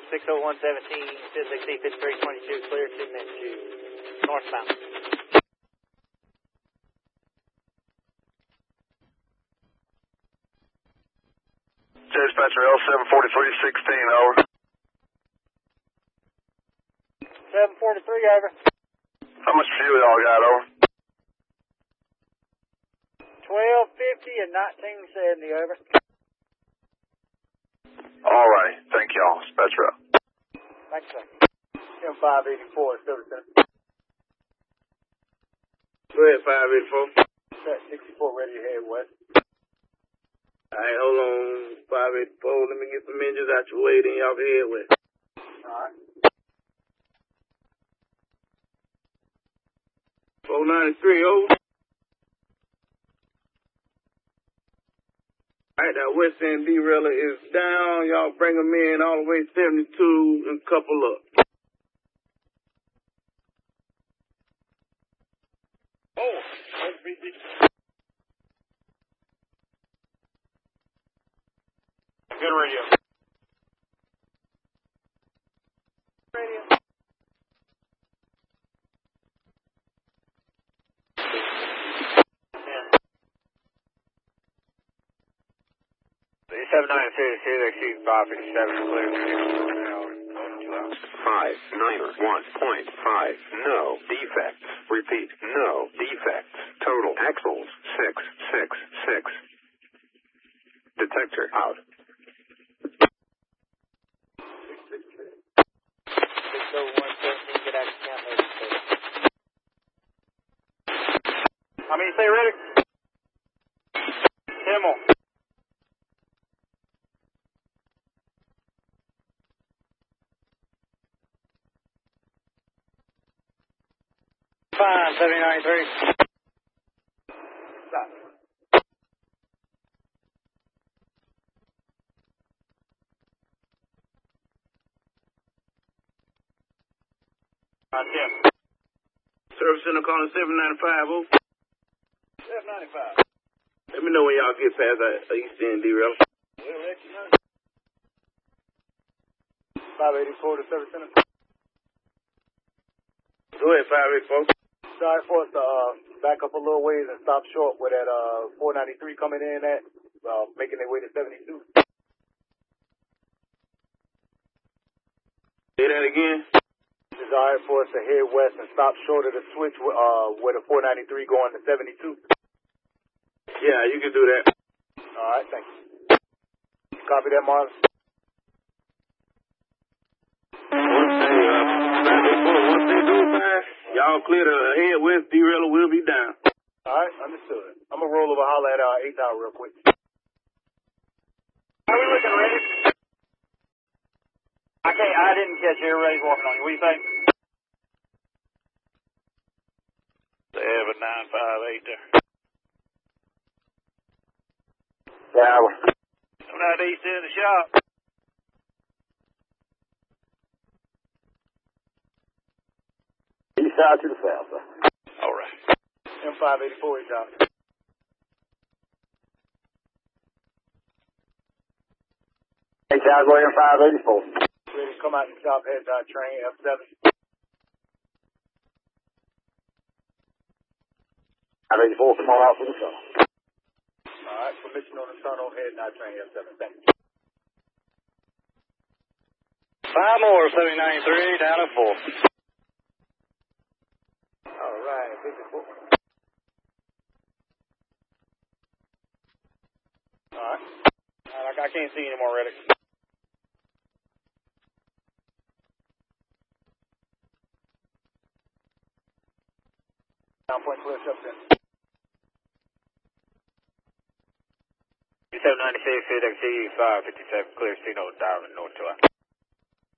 60117, 5322, clear to Minshew. Northbound. Dispatcher L74316, over. 743, over. How much fuel y'all got, over? 1250 and 1970, over. All right, thank y'all. Dispatcher up. Thanks, sir. M584, Silverton. Go ahead, 584. Set 64, ready to head west. Alright, hold on, 584. Let me get some engines out your way, then y'all can head west. Alright. 493, over. Alright, that west end derailer is down. Y'all bring them in all the way 72 and couple up. Oh, that's busy. Good radio. Radio. Yeah. 793, 557, clear. 591.5. No defects. Repeat. No defects. Total axles 666. Detector out. 60117, get out of town. How many say ready? 10 more. Fine, 793. Stop. Tim. Service center calling 795, over. 795. Let me know when y'all get past that east end derailer. We'll let you know. 584 to service center. Go ahead, 584. Sorry for us to back up a little ways and stop short where that 493 coming in at, making their way to 72. Say that again. Desired for us to head west and stop short of the switch where the 493 going to 72. Yeah, you can do that. All right, thank you. Copy that, Marlon. Once they do that, y'all clear the head west derailer will be down. All right, understood. I'm going to roll over holler at 8 Tower real quick. How we looking, ready? I didn't catch you. Everybody's working on you. What do you think? 7958 there. Tower. Coming out east end of the shop. East side to the south, sir. All right. M584, John. Hey, Tower, go M584. Ready to come out and stop head train F7. 584, come on out for the tunnel. All right, permission on the tunnel, head train F7. Thank you. 5 more, 793, down to 4. All right, 54. All right. I can't see anymore, Reddick. Down point clear, up there. 796, FedEx 557, clear signal, dialing north to